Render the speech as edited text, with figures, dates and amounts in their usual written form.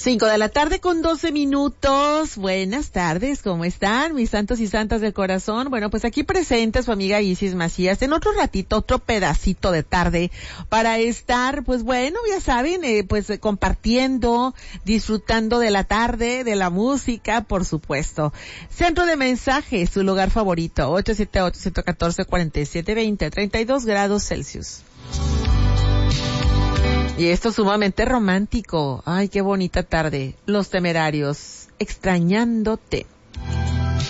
5:12 p.m. Buenas tardes, ¿cómo están mis santos y santas del corazón? Bueno, pues aquí presente su amiga Isis Macías en otro ratito, otro pedacito de tarde para estar, pues bueno, ya saben, compartiendo, disfrutando de la tarde, de la música, por supuesto. Centro de Mensajes, su lugar favorito, 878-114-4720, 32 grados Celsius. Y esto es sumamente romántico. Ay, qué bonita tarde. Los Temerarios, extrañándote.